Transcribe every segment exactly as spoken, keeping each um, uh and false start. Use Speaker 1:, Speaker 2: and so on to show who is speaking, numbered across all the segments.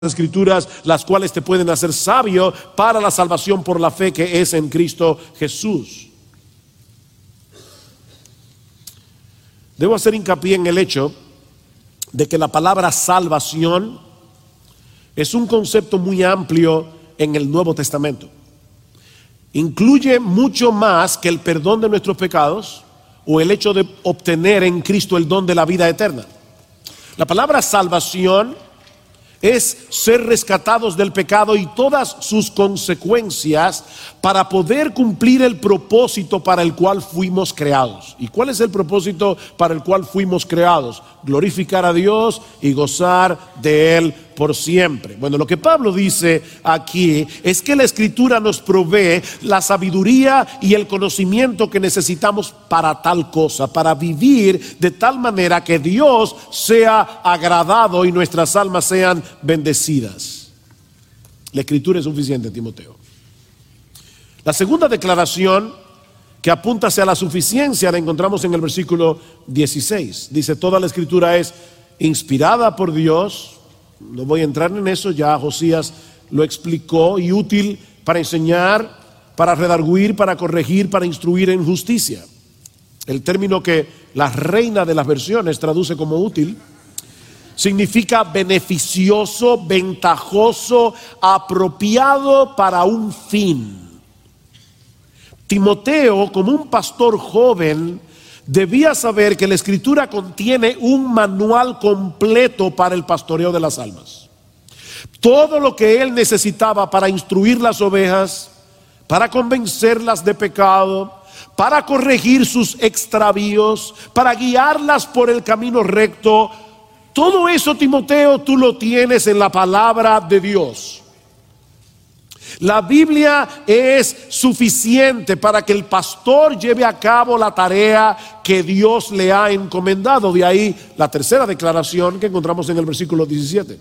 Speaker 1: Escrituras, las cuales te pueden hacer sabio para la salvación por la fe que es en Cristo Jesús. Debo hacer hincapié en el hecho de que la palabra salvación es un concepto muy amplio en el Nuevo Testamento. Incluye mucho más que el perdón de nuestros pecados o el hecho de obtener en Cristo el don de la vida eterna. La palabra salvación es ser rescatados del pecado y todas sus consecuencias para poder cumplir el propósito para el cual fuimos creados. ¿Y cuál es el propósito para el cual fuimos creados? Glorificar a Dios y gozar de Él por siempre. Bueno, lo que Pablo dice aquí es que la Escritura nos provee la sabiduría y el conocimiento que necesitamos para tal cosa, para vivir de tal manera que Dios sea agradado y nuestras almas sean bendecidas. La Escritura es suficiente, Timoteo. La segunda declaración que apunta hacia la suficiencia la encontramos en el versículo dieciséis. Dice: toda la Escritura es inspirada por Dios. No voy a entrar en eso, ya Josías lo explicó, y útil para enseñar, para redarguir, para corregir, para instruir en justicia. El término que la Reina de las Versiones traduce como útil significa beneficioso, ventajoso, apropiado para un fin. Timoteo, como un pastor joven, debía saber que la Escritura contiene un manual completo para el pastoreo de las almas. Todo lo que él necesitaba para instruir las ovejas, para convencerlas de pecado, para corregir sus extravíos, para guiarlas por el camino recto. Todo eso, Timoteo, tú lo tienes en la palabra de Dios. La Biblia es suficiente para que el pastor lleve a cabo la tarea que Dios le ha encomendado. De ahí la tercera declaración que encontramos en el versículo diecisiete.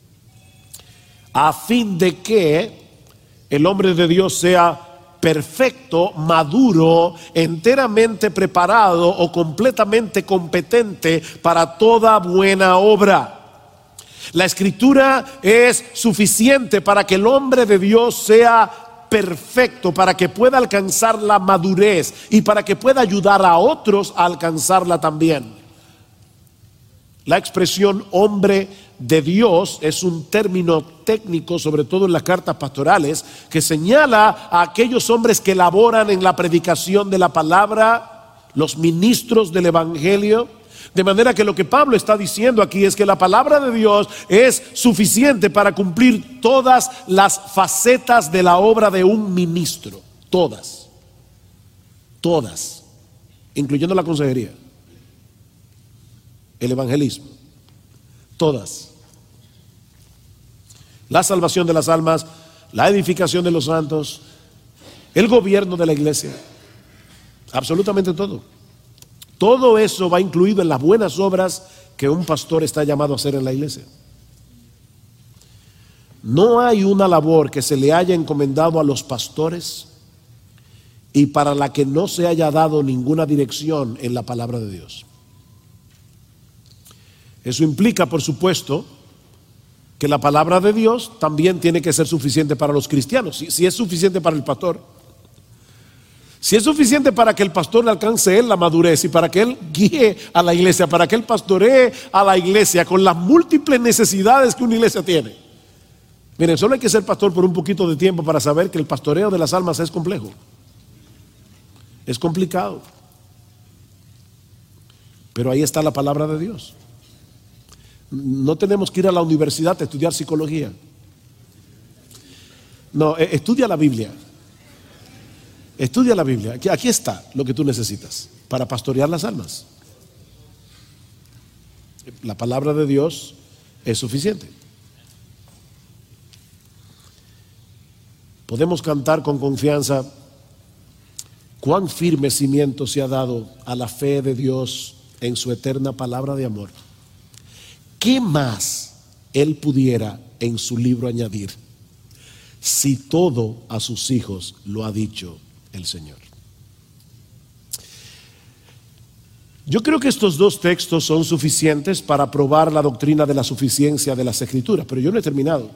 Speaker 1: A fin de que el hombre de Dios sea perfecto, maduro, enteramente preparado o completamente competente para toda buena obra. La Escritura es suficiente para que el hombre de Dios sea perfecto, para que pueda alcanzar la madurez y para que pueda ayudar a otros a alcanzarla también. La expresión hombre de Dios es un término técnico, sobre todo en las cartas pastorales, que señala a aquellos hombres que laboran en la predicación de la palabra, los ministros del evangelio. De manera que lo que Pablo está diciendo aquí es que la palabra de Dios es suficiente para cumplir todas las facetas de la obra de un ministro. Todas. Todas. Incluyendo la consejería, el evangelismo. Todas. La salvación de las almas, la edificación de los santos, el gobierno de la iglesia. Absolutamente todo. Todo eso va incluido en las buenas obras que un pastor está llamado a hacer en la iglesia. No hay una labor que se le haya encomendado a los pastores y para la que no se haya dado ninguna dirección en la palabra de Dios. Eso implica, por supuesto, que la palabra de Dios también tiene que ser suficiente para los cristianos. Si, si es suficiente para el pastor, si es suficiente para que el pastor le alcance él la madurez y para que él guíe a la iglesia, para que él pastoree a la iglesia con las múltiples necesidades que una iglesia tiene. Miren, solo hay que ser pastor por un poquito de tiempo para saber que el pastoreo de las almas es complejo. Es complicado. Pero ahí está la palabra de Dios. No tenemos que ir a la universidad a estudiar psicología. No, estudia la Biblia. Estudia la Biblia. Aquí, aquí está lo que tú necesitas para pastorear las almas. La palabra de Dios es suficiente. Podemos cantar con confianza: cuán firme cimiento se ha dado a la fe de Dios en su eterna palabra de amor. ¿Qué más Él pudiera en su libro añadir, si todo a sus hijos lo ha dicho el Señor? Yo creo que estos dos textos son suficientes para probar la doctrina de la suficiencia de las Escrituras, pero yo no he terminado.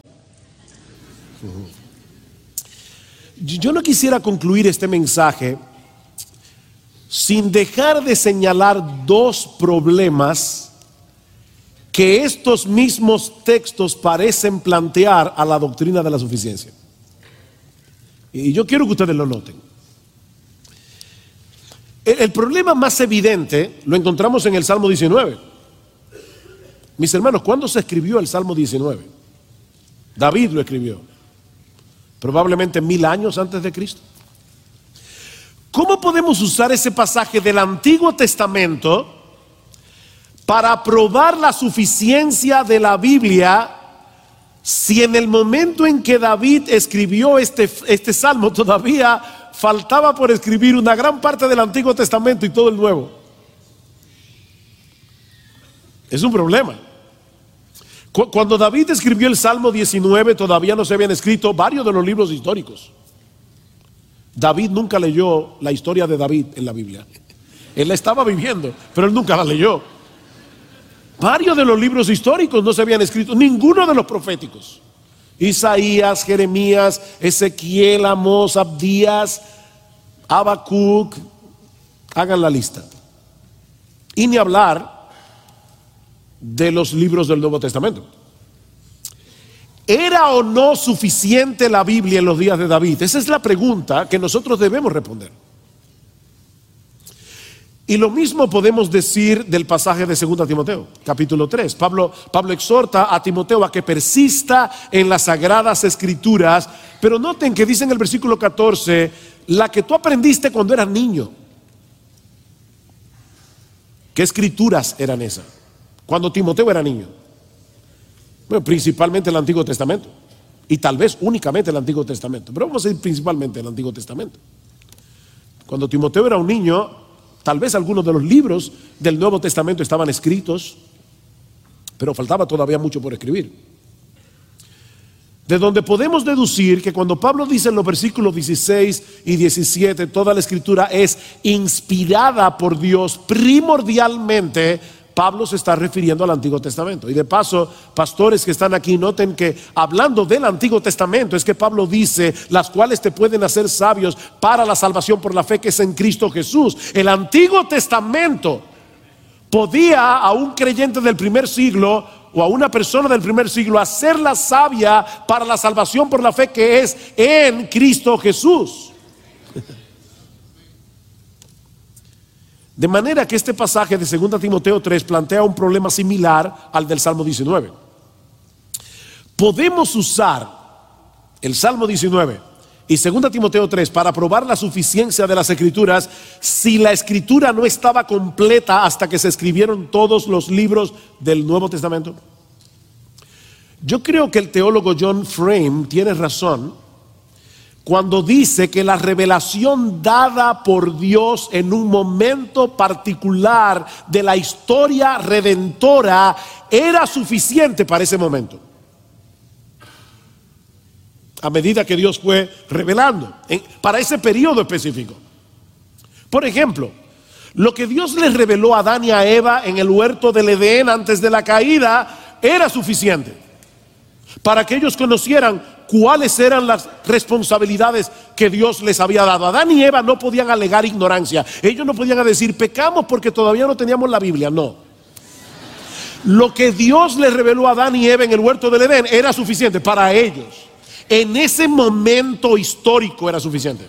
Speaker 1: Yo no quisiera concluir este mensaje sin dejar de señalar dos problemas que estos mismos textos parecen plantear a la doctrina de la suficiencia. Y yo quiero que ustedes lo noten. El problema más evidente lo encontramos en el Salmo diecinueve. Mis hermanos, ¿cuándo se escribió el Salmo diecinueve? David lo escribió, probablemente mil años antes de Cristo. ¿Cómo podemos usar ese pasaje del Antiguo Testamento para probar la suficiencia de la Biblia, si en el momento en que David escribió este, este Salmo todavía faltaba por escribir una gran parte del Antiguo Testamento y todo el Nuevo? Es un problema. Cuando David escribió el Salmo diecinueve, todavía no se habían escrito varios de los libros históricos. David nunca leyó la historia de David en la Biblia. Él la estaba viviendo, pero él nunca la leyó. Varios de los libros históricos no se habían escrito, ninguno de los proféticos. Isaías, Jeremías, Ezequiel, Amós, Abdías, Habacuc, hagan la lista. Y ni hablar de los libros del Nuevo Testamento. ¿Era o no suficiente la Biblia en los días de David? Esa es la pregunta que nosotros debemos responder. Y lo mismo podemos decir del pasaje de segunda Timoteo, capítulo tres. Pablo, Pablo exhorta a Timoteo a que persista en las sagradas escrituras, pero noten que dice en el versículo catorce, la que tú aprendiste cuando eras niño. ¿Qué escrituras eran esas? Cuando Timoteo era niño. Bueno, principalmente el Antiguo Testamento, y tal vez únicamente el Antiguo Testamento, pero vamos a decir principalmente el Antiguo Testamento. Cuando Timoteo era un niño, tal vez algunos de los libros del Nuevo Testamento estaban escritos, pero faltaba todavía mucho por escribir. De donde podemos deducir que cuando Pablo dice en los versículos dieciséis y diecisiete, toda la escritura es inspirada por Dios, primordialmente Pablo se está refiriendo al Antiguo Testamento. Y de paso, pastores que están aquí, noten que hablando del Antiguo Testamento es que Pablo dice, las cuales te pueden hacer sabios para la salvación por la fe que es en Cristo Jesús. El Antiguo Testamento podía a un creyente del primer siglo o a una persona del primer siglo hacerla sabia para la salvación por la fe que es en Cristo Jesús. De manera que este pasaje de segunda Timoteo tres plantea un problema similar al del Salmo diecinueve. Podemos usar el Salmo diecinueve y segunda Timoteo tres para probar la suficiencia de las Escrituras si la Escritura no estaba completa hasta que se escribieron todos los libros del Nuevo Testamento. Yo creo que el teólogo John Frame tiene razón cuando dice que la revelación dada por Dios en un momento particular de la historia redentora era suficiente para ese momento, a medida que Dios fue revelando en, para ese periodo específico. Por ejemplo, lo que Dios les reveló a Adán y a Eva en el huerto del Edén antes de la caída era suficiente para que ellos conocieran cuáles eran las responsabilidades que Dios les había dado. Adán y Eva no podían alegar ignorancia. Ellos no podían decir pecamos porque todavía no teníamos la Biblia. No. Lo que Dios les reveló a Adán y Eva en el huerto del Edén era suficiente para ellos. En ese momento histórico era suficiente.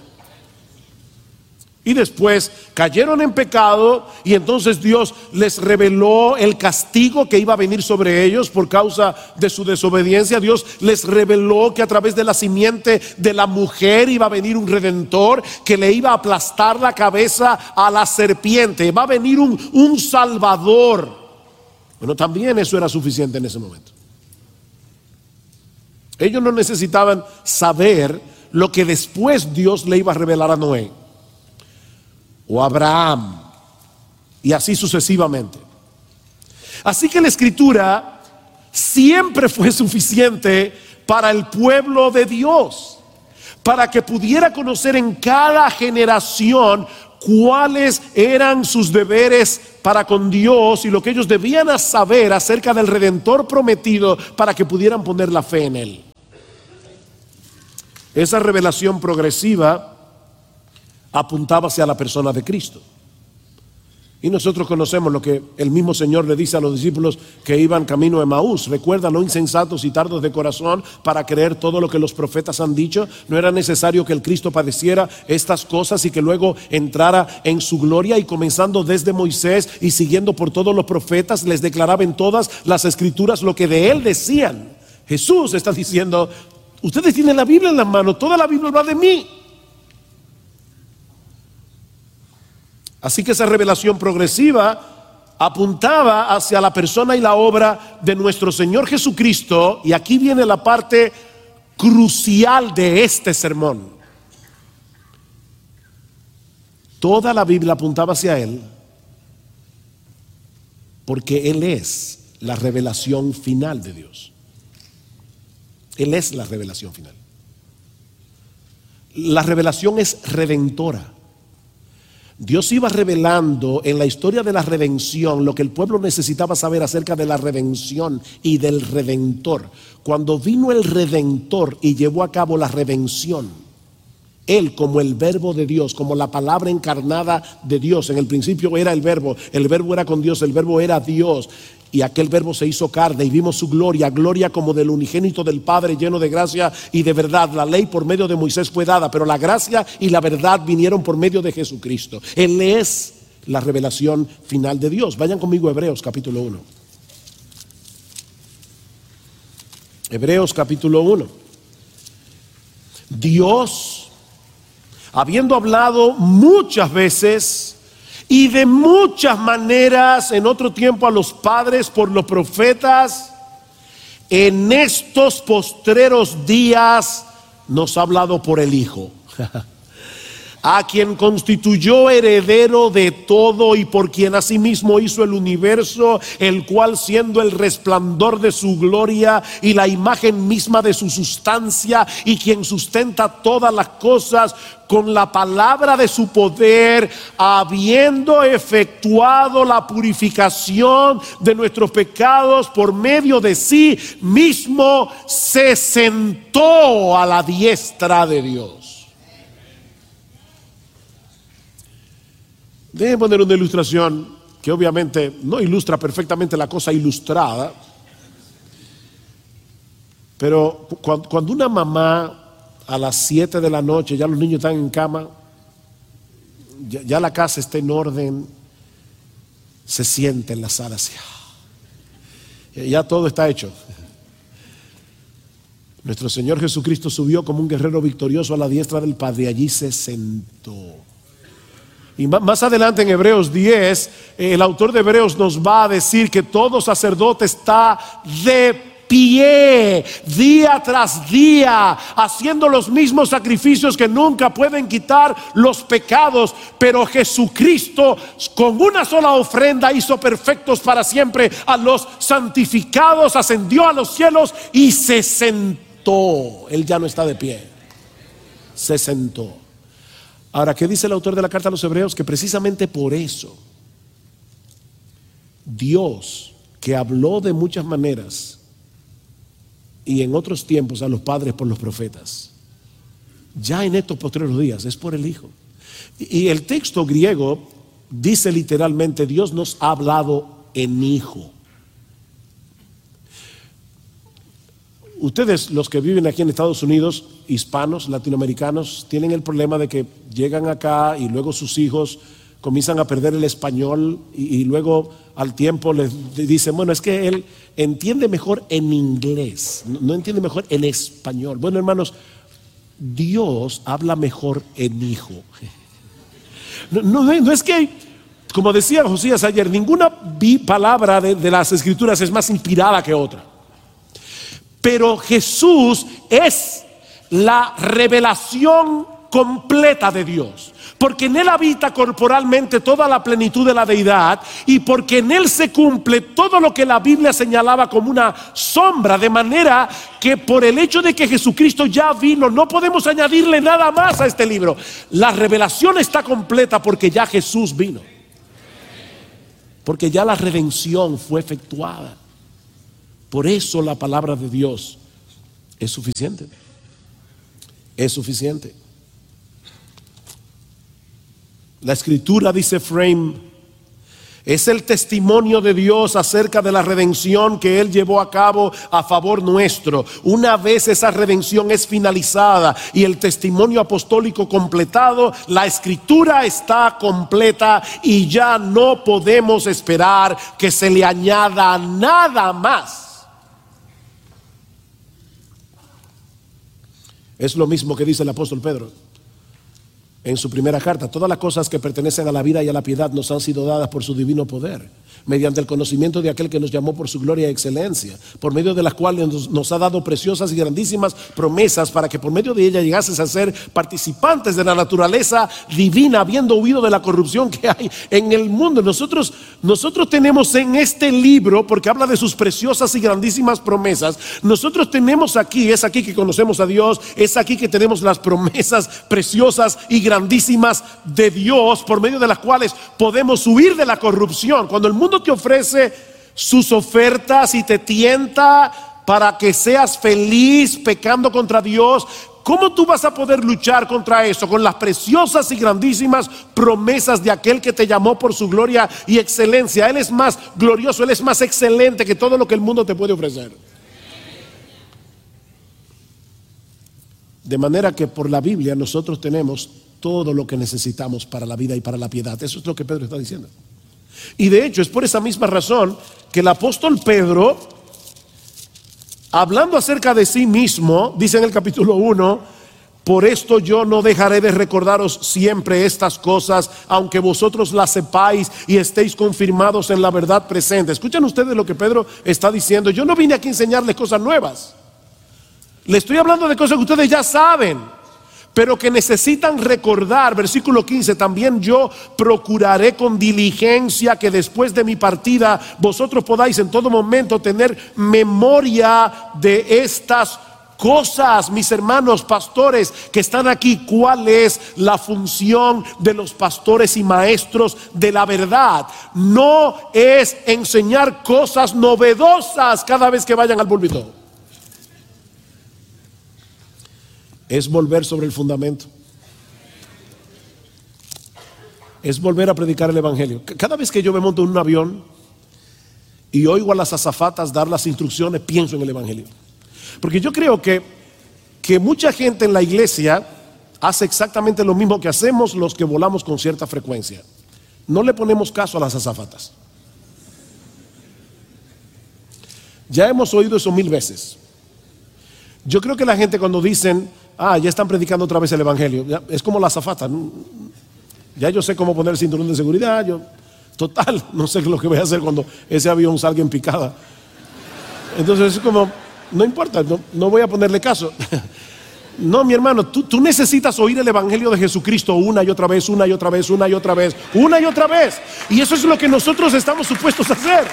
Speaker 1: Y después cayeron en pecado y entonces Dios les reveló el castigo que iba a venir sobre ellos por causa de su desobediencia. Dios les reveló que a través de la simiente de la mujer iba a venir un redentor que le iba a aplastar la cabeza a la serpiente. Va a venir un, un salvador. Bueno, también eso era suficiente en ese momento. Ellos no necesitaban saber lo que después Dios le iba a revelar a Noé o Abraham, y así sucesivamente. Así que la Escritura siempre fue suficiente para el pueblo de Dios, para que pudiera conocer en cada generación cuáles eran sus deberes para con Dios y lo que ellos debían saber acerca del Redentor prometido para que pudieran poner la fe en Él. Esa revelación progresiva apuntaba hacia la persona de Cristo. Y nosotros conocemos lo que el mismo Señor le dice a los discípulos que iban camino a Emaús. Recuerda, no insensatos y tardos de corazón para creer todo lo que los profetas han dicho. No era necesario que el Cristo padeciera estas cosas y que luego entrara en su gloria. Y comenzando desde Moisés y siguiendo por todos los profetas, les declaraba en todas las escrituras lo que de él decían. Jesús está diciendo: ustedes tienen la Biblia en la mano, toda la Biblia va de mí. Así que esa revelación progresiva apuntaba hacia la persona y la obra de nuestro Señor Jesucristo. Y aquí viene la parte crucial de este sermón. Toda la Biblia apuntaba hacia Él, porque Él es la revelación final de Dios. Él es la revelación final. La revelación es redentora. Dios iba revelando en la historia de la redención lo que el pueblo necesitaba saber acerca de la redención y del Redentor. Cuando vino el Redentor y llevó a cabo la redención, Él, como el verbo de Dios, como la palabra encarnada de Dios, en el principio era el verbo, el verbo era con Dios, el verbo era Dios, y aquel verbo se hizo carne y vimos su gloria, gloria como del unigénito del Padre, lleno de gracia y de verdad. La ley por medio de Moisés fue dada, pero la gracia y la verdad vinieron por medio de Jesucristo. Él es la revelación final de Dios. Vayan conmigo a Hebreos capítulo uno. Hebreos capítulo uno. Dios, habiendo hablado muchas veces y de muchas maneras en otro tiempo a los padres por los profetas, en estos postreros días nos ha hablado por el Hijo, a quien constituyó heredero de todo y por quien asimismo hizo el universo, el cual, siendo el resplandor de su gloria y la imagen misma de su sustancia, y quien sustenta todas las cosas con la palabra de su poder, habiendo efectuado la purificación de nuestros pecados por medio de sí mismo, se sentó a la diestra de Dios. Déjenme poner una ilustración que obviamente no ilustra perfectamente la cosa ilustrada, pero cuando una mamá a las siete de la noche, ya los niños están en cama, ya, ya la casa está en orden, se siente en la sala así, ya todo está hecho. Nuestro Señor Jesucristo subió como un guerrero victorioso a la diestra del Padre, allí se sentó. Y más adelante en Hebreos diez, el autor de Hebreos nos va a decir que todo sacerdote está de pie, día tras día, haciendo los mismos sacrificios que nunca pueden quitar los pecados. Pero Jesucristo, con una sola ofrenda, hizo perfectos para siempre a los santificados, ascendió a los cielos y se sentó. Él ya no está de pie, se sentó. Ahora, ¿qué dice el autor de la carta a los Hebreos? Que precisamente por eso Dios, que habló de muchas maneras y en otros tiempos a los padres por los profetas, ya en estos postreros días es por el Hijo. Y el texto griego dice literalmente: Dios nos ha hablado en Hijo. Ustedes, los que viven aquí en Estados Unidos, hispanos, latinoamericanos, tienen el problema de que llegan acá y luego sus hijos comienzan a perder el español y, y luego al tiempo les dicen: bueno, es que él entiende mejor en inglés, no, no entiende mejor en español. Bueno, hermanos, Dios habla mejor en Hijo. No, no, no es que, como decía Josías ayer, ninguna palabra de, de las Escrituras es más inspirada que otra. Pero Jesús es la revelación completa de Dios. porque en Él habita corporalmente toda la plenitud de la deidad y porque en Él se cumple todo lo que la Biblia señalaba como una sombra, de manera que por el hecho de que Jesucristo ya vino, no podemos añadirle nada más a este libro. La revelación está completa porque ya Jesús vino, porque ya la redención fue efectuada. Por eso la palabra de Dios es suficiente. Es suficiente. La escritura, dice Frame, es el testimonio de Dios acerca de la redención que Él llevó a cabo a favor nuestro. Una vez esa redención es finalizada y el testimonio apostólico completado, la escritura está completa y ya no podemos esperar que se le añada nada más. Es lo mismo que dice el apóstol Pedro en su primera carta: todas las cosas que pertenecen a la vida y a la piedad nos han sido dadas por su divino poder, mediante el conocimiento de aquel que nos llamó por su gloria y excelencia, por medio de las cuales nos, nos ha dado preciosas y grandísimas promesas, para que por medio de ella llegases a ser participantes de la naturaleza divina, habiendo huido de la corrupción que hay en el mundo. Nosotros, nosotros tenemos en este libro, porque habla de sus preciosas y grandísimas promesas, nosotros tenemos aquí, es aquí que conocemos a Dios, es aquí que tenemos las promesas preciosas y grandísimas de Dios, por medio de las cuales podemos huir de la corrupción. Cuando el mundo te ofrece sus ofertas y te tienta para que seas feliz pecando contra Dios, ¿cómo tú vas a poder luchar contra eso? Con las preciosas y grandísimas promesas de aquel que te llamó por su gloria y excelencia. Él es más glorioso, Él es más excelente que todo lo que el mundo te puede ofrecer. De manera que por la Biblia nosotros tenemos todo lo que necesitamos para la vida y para la piedad. Eso es lo que Pedro está diciendo. Y de hecho es por esa misma razón que el apóstol Pedro, hablando acerca de sí mismo, dice en el capítulo uno: por esto yo no dejaré de recordaros siempre estas cosas, aunque vosotros las sepáis y estéis confirmados en la verdad presente. Escuchen ustedes lo que Pedro está diciendo: yo no vine aquí a enseñarles cosas nuevas, le estoy hablando de cosas que ustedes ya saben, pero que necesitan recordar. Versículo quince: también yo procuraré con diligencia que después de mi partida vosotros podáis en todo momento tener memoria de estas cosas. Mis hermanos pastores que están aquí, ¿cuál es la función de los pastores y maestros de la verdad? No es enseñar cosas novedosas cada vez que vayan al púlpito. Es volver sobre el fundamento. Es volver a predicar el evangelio. Cada vez que yo me monto en un avión y oigo a las azafatas dar las instrucciones, pienso en el evangelio. Porque yo creo que, que mucha gente en la iglesia hace exactamente lo mismo que hacemos los que volamos con cierta frecuencia. No le ponemos caso a las azafatas. Ya hemos oído eso mil veces. Yo creo que la gente, cuando dicen: ah, ya están predicando otra vez el evangelio, ya, es como la azafata. Ya yo sé cómo poner el cinturón de seguridad. Yo, total, no sé lo que voy a hacer cuando ese avión salga en picada. Entonces es como, no importa, no, no voy a ponerle caso. No, mi hermano, tú, tú necesitas oír el evangelio de Jesucristo una y otra vez, una y otra vez, una y otra vez, una y otra vez. Y eso es lo que nosotros estamos supuestos a hacer.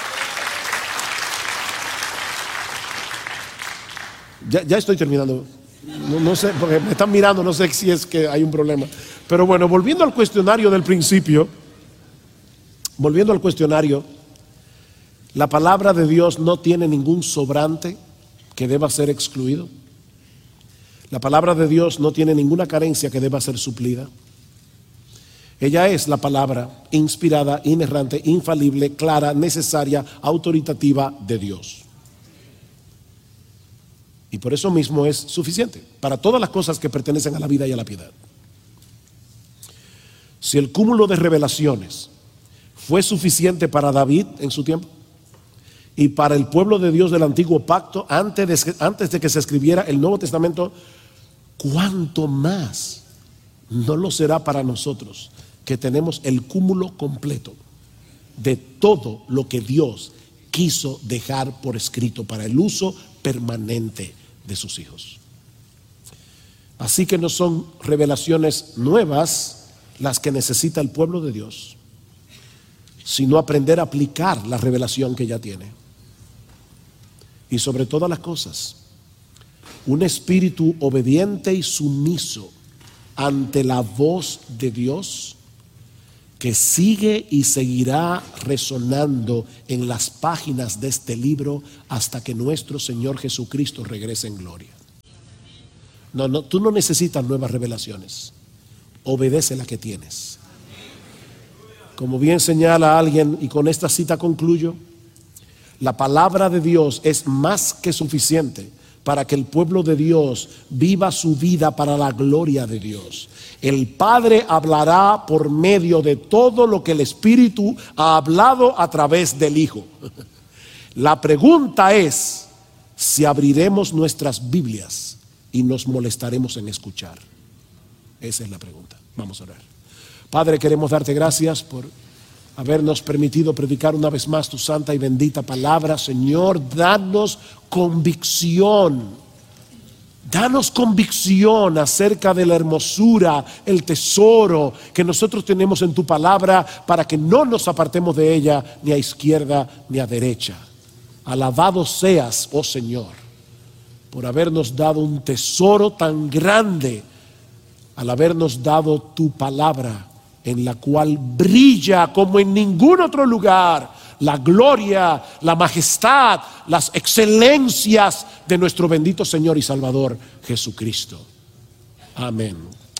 Speaker 1: Ya, ya estoy terminando. No, no sé, porque me están mirando, no sé si es que hay un problema. Pero bueno, volviendo al cuestionario del principio, volviendo al cuestionario, la palabra de Dios no tiene ningún sobrante que deba ser excluido. La palabra de Dios no tiene ninguna carencia que deba ser suplida. Ella es la palabra inspirada, inerrante, infalible, clara, necesaria, autoritativa de Dios. Y por eso mismo es suficiente para todas las cosas que pertenecen a la vida y a la piedad. Si el cúmulo de revelaciones fue suficiente para David en su tiempo y para el pueblo de Dios del antiguo pacto antes de, antes de que se escribiera el Nuevo Testamento, ¿cuánto más no lo será para nosotros, que tenemos el cúmulo completo de todo lo que Dios quiso dejar por escrito para el uso permanente de sus hijos? Así que no son revelaciones nuevas, las que necesita el pueblo de Dios, sino aprender a aplicar la revelación que ya tiene. Y sobre todas las cosas, un espíritu obediente y sumiso ante la voz de Dios, que sigue y seguirá resonando en las páginas de este libro hasta que nuestro Señor Jesucristo regrese en gloria. No, no, tú no necesitas nuevas revelaciones. Obedece la que tienes. Como bien señala alguien, y con esta cita concluyo, la palabra de Dios es más que suficiente para que el pueblo de Dios viva su vida para la gloria de Dios. El Padre hablará por medio de todo lo que el Espíritu ha hablado a través del Hijo. La pregunta es si abriremos nuestras Biblias y nos molestaremos en escuchar. Esa es la pregunta. Vamos a orar. Padre, queremos darte gracias por habernos permitido predicar una vez más tu santa y bendita palabra. Señor, danos convicción. Danos convicción acerca de la hermosura, el tesoro que nosotros tenemos en tu palabra, para que no nos apartemos de ella ni a izquierda ni a derecha. Alabado seas, oh Señor, por habernos dado un tesoro tan grande, al habernos dado tu palabra, en la cual brilla como en ningún otro lugar la gloria, la majestad, las excelencias de nuestro bendito Señor y Salvador Jesucristo. Amén.